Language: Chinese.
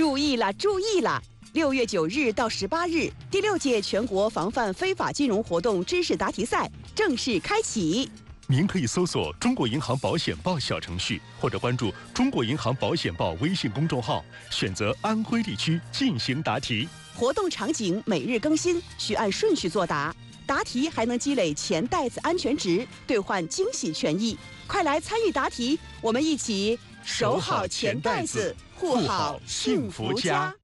注意了，注意了！6月9日到18日，第6届全国防范非法金融活动知识答题赛正式开启。 您可以搜索中国银行保险报小程序，或者关注中国银行保险报微信公众号，选择安徽地区进行答题。 活动场景每日更新，需按顺序作答。答题还能积累钱袋子安全值，兑换惊喜权益。快来参与答题，我们一起守好钱袋子，护好幸福家。